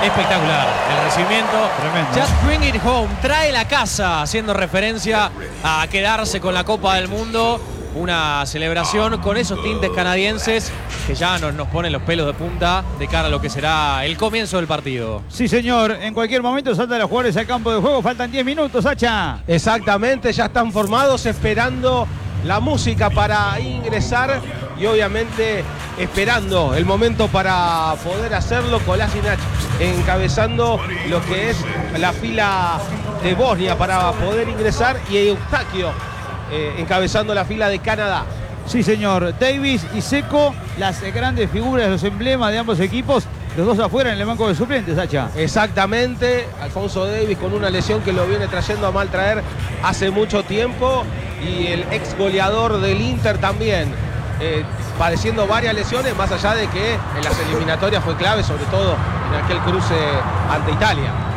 espectacular el recibimiento. Tremendo. Just bring it home, trae la casa, haciendo referencia a quedarse con la Copa del Mundo. Una celebración con esos tintes canadienses que ya nos ponen los pelos de punta de cara a lo que será el comienzo del partido. Sí, señor. En cualquier momento saltan los jugadores al campo de juego. Faltan 10 minutos, Hacha. Exactamente, ya están formados esperando la música para ingresar y obviamente esperando el momento para poder hacerlo. Kolasinac encabezando lo que es la fila de Bosnia para poder ingresar y Eustaquio encabezando la fila de Canadá. Sí, señor. Davis y Seco, las grandes figuras, los emblemas de ambos equipos. Los dos afuera en el banco de suplentes, Hacha. Exactamente, Alfonso Davis con una lesión que lo viene trayendo a mal traer hace mucho tiempo y el ex goleador del Inter también padeciendo varias lesiones, más allá de que en las eliminatorias fue clave, sobre todo en aquel cruce ante Italia.